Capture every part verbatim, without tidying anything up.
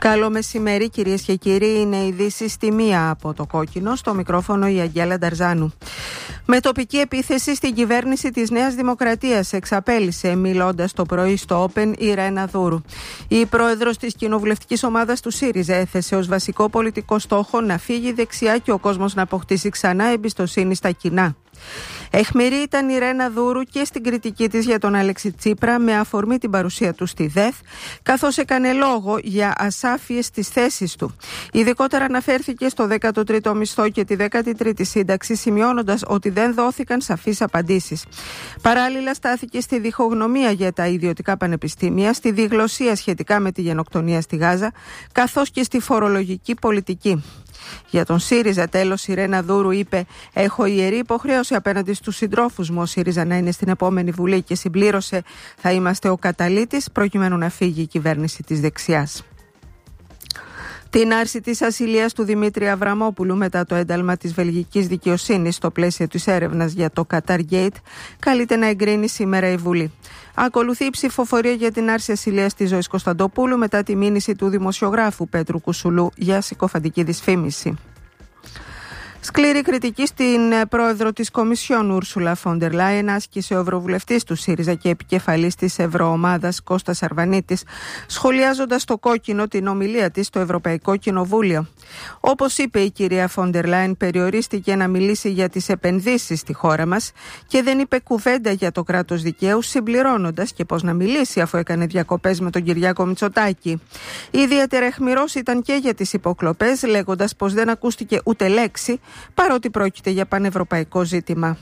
Καλό μεσημέρι, κυρίες και κύριοι. Είναι ειδήσεις στη μία από το Κόκκινο. Στο μικρόφωνο η Αγγέλα Νταρζάνου. Με τοπική επίθεση στην κυβέρνηση της Νέας Δημοκρατίας εξαπέλυσε, μιλώντας το πρωί στο Open, η Ρένα Δούρου. Η πρόεδρος της κοινοβουλευτικής ομάδας του ΣΥΡΙΖΑ έθεσε ως βασικό πολιτικό στόχο να φύγει δεξιά και ο κόσμος να αποκτήσει ξανά εμπιστοσύνη στα κοινά. Αιχμηρή ήταν η Ρένα Δούρου και στην κριτική της για τον Αλέξη Τσίπρα με αφορμή την παρουσία του στη ΔΕΘ, καθώς έκανε λόγο για ασάφειες στις θέσεις του. Ειδικότερα αναφέρθηκε στο δέκατο τρίτο μισθό και τη δέκατη τρίτη σύνταξη, σημειώνοντας ότι δεν δόθηκαν σαφείς απαντήσεις. Παράλληλα στάθηκε στη διχογνωμία για τα ιδιωτικά πανεπιστήμια, στη διγλωσία σχετικά με τη γενοκτονία στη Γάζα, καθώς και στη φορολογική πολιτική. Για τον ΣΥΡΙΖΑ, τέλος, η Ρένα Δούρου είπε: «Έχω ιερή υποχρέωση απέναντι στους συντρόφους μου ο ΣΥΡΙΖΑ να είναι στην επόμενη Βουλή», και συμπλήρωσε: «Θα είμαστε ο καταλύτης προκειμένου να φύγει η κυβέρνηση της δεξιάς». Την άρση της ασυλίας του Δημήτρη Αβραμόπουλου μετά το ένταλμα της βελγικής δικαιοσύνης στο πλαίσιο της έρευνας για το Qatar Gate καλείται να εγκρίνει σήμερα η Βουλή. Ακολουθεί η ψηφοφορία για την άρση ασυλίας της Ζωής Κωνσταντοπούλου μετά τη μήνυση του δημοσιογράφου Πέτρου Κουσουλού για συκοφαντική δυσφήμιση. Σκληρή κριτική στην πρόεδρο της Κομισιόν Ούρσουλα Φόντερ Λάιεν άσκησε ο ευρωβουλευτής του ΣΥΡΙΖΑ και επικεφαλής της Ευρωομάδας Κώστας Αρβανίτης, σχολιάζοντας το Κόκκινο την ομιλία της στο Ευρωπαϊκό Κοινοβούλιο. Όπως είπε η κυρία Φόντερ Λάιεν, περιορίστηκε να μιλήσει για τις επενδύσεις στη χώρα μας και δεν είπε κουβέντα για το κράτος δικαίου, συμπληρώνοντας και πώς να μιλήσει αφού έκανε διακοπές με τον Κυριάκο Μητσοτάκη. Ιδιαίτερα αιχμηρός ήταν και για τις υποκλοπές, λέγοντας πως δεν ακούστηκε ούτε λέξη, παρότι πρόκειται για πανευρωπαϊκό ζήτημα.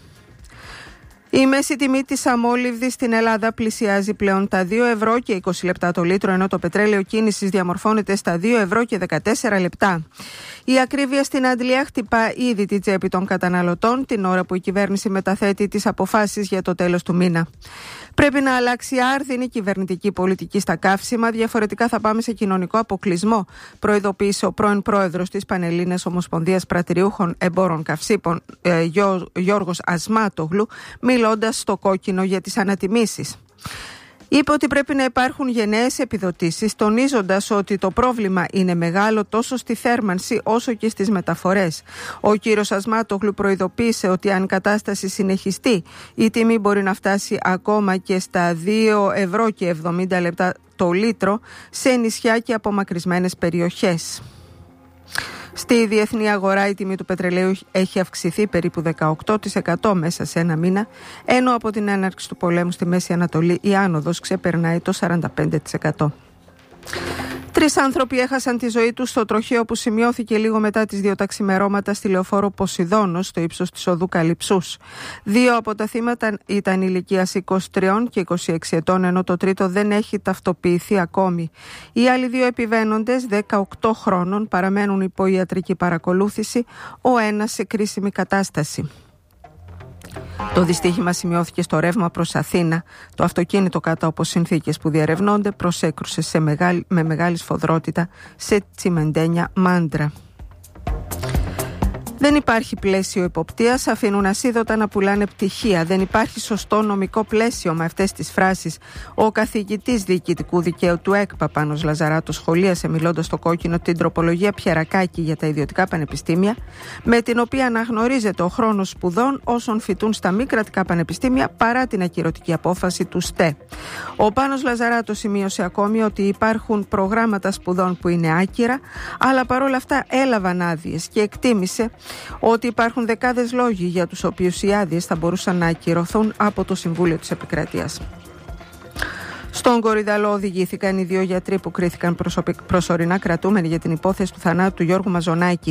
Η μέση τιμή της αμόλυβδης στην Ελλάδα πλησιάζει πλέον τα δύο ευρώ και είκοσι λεπτά το λίτρο, ενώ το πετρέλαιο κίνησης διαμορφώνεται στα δύο ευρώ και δεκατέσσερα λεπτά. Η ακρίβεια στην Αντλία χτυπά ήδη την τσέπη των καταναλωτών την ώρα που η κυβέρνηση μεταθέτει τις αποφάσεις για το τέλος του μήνα. Πρέπει να αλλάξει άρδινη κυβερνητική πολιτική στα καύσιμα, διαφορετικά θα πάμε σε κοινωνικό αποκλεισμό, προειδοποίησε ο πρώην πρόεδρος της Πανελλήνιας Ομοσπονδίας Πρατηριούχων Εμπόρων Καυσίμων, ε, Γιώργος Ασμάτογλου, μιλώντας στο Κόκκινο για τις ανατιμήσεις. Είπε ότι πρέπει να υπάρχουν γενναίες επιδοτήσεις, τονίζοντας ότι το πρόβλημα είναι μεγάλο τόσο στη θέρμανση όσο και στις μεταφορές. Ο κύριος Ασμάτογλου προειδοποίησε ότι αν η κατάσταση συνεχιστεί, η τιμή μπορεί να φτάσει ακόμα και στα δύο ευρώ και εβδομήντα λεπτά το λίτρο σε νησιά και απομακρυσμένες περιοχές. Στη διεθνή αγορά η τιμή του πετρελαίου έχει αυξηθεί περίπου δεκαοκτώ τοις εκατό μέσα σε ένα μήνα, ενώ από την έναρξη του πολέμου στη Μέση Ανατολή η άνοδος ξεπερνάει το σαράντα πέντε τοις εκατό. Τρεις άνθρωποι έχασαν τη ζωή τους στο τροχαίο που σημειώθηκε λίγο μετά τις δύο τα ξημερώματα στη λεωφόρο Ποσειδώνος, στο ύψος της οδού Καλυψούς. Δύο από τα θύματα ήταν ηλικίας είκοσι τρία και είκοσι έξι ετών, ενώ το τρίτο δεν έχει ταυτοποιηθεί ακόμη. Οι άλλοι δύο επιβαίνοντες, δεκαοκτώ χρόνων, παραμένουν υπό ιατρική παρακολούθηση, ο ένας σε κρίσιμη κατάσταση. Το δυστύχημα σημειώθηκε στο ρεύμα προς Αθήνα. Το αυτοκίνητο, κάτω από συνθήκες που διερευνώνται, προσέκρουσε σε μεγάλη, με μεγάλη σφοδρότητα σε τσιμεντένια μάντρα. Δεν υπάρχει πλαίσιο εποπτείας, αφήνουν ασίδωτα να πουλάνε πτυχία. Δεν υπάρχει σωστό νομικό πλαίσιο. Με αυτές τις φράσεις, ο καθηγητής διοικητικού δικαίου του ΕΚ, Παπάνος Λαζαράτος, σχολίασε μιλώντας στο Κόκκινο την τροπολογία Πιερακάκη για τα ιδιωτικά πανεπιστήμια, με την οποία αναγνωρίζεται ο χρόνος σπουδών όσων φοιτούν στα μη κρατικά πανεπιστήμια παρά την ακυρωτική απόφαση του ΣΤΕ. Ο Πάνος Λαζαράτος σημείωσε ακόμη ότι υπάρχουν προγράμματα σπουδών που είναι άκυρα, αλλά παρόλα αυτά έλαβαν άδειες και εκτίμησε ότι υπάρχουν δεκάδες λόγοι για τους οποίους οι άδειες θα μπορούσαν να ακυρωθούν από το Συμβούλιο της Επικρατείας. Στον Κορυδαλό οδηγήθηκαν οι δύο γιατροί που κρίθηκαν προσωρινά κρατούμενοι για την υπόθεση του θανάτου του Γιώργου Μαζονάκη.